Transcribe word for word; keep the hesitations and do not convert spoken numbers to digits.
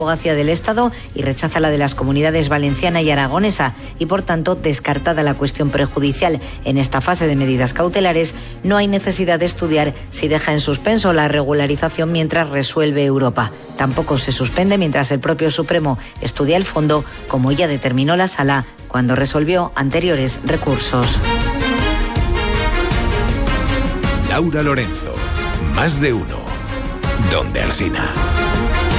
Abogacía del Estado y rechaza la de las comunidades valenciana y aragonesa y, por tanto, descartada la cuestión prejudicial. En esta fase de medidas cautelares no hay necesidad de estudiar si deja en suspenso la regularización mientras resuelve Europa. Tampoco se suspende mientras el propio Supremo estudia el fondo, como ya determinó la Sala cuando resolvió anteriores recursos. Laura Lorenzo, Más de Uno, Donde Alsina.